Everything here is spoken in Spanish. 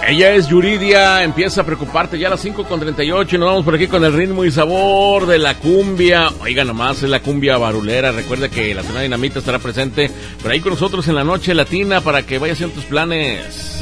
Ella es Yuridia, empieza a preocuparte ya a las 5:38 y nos vamos por aquí con el ritmo y sabor de la cumbia. Oiga nomás, es la cumbia barulera. Recuerda que la Sonora Dinamita estará presente por ahí con nosotros en la noche latina para que vayas haciendo tus planes.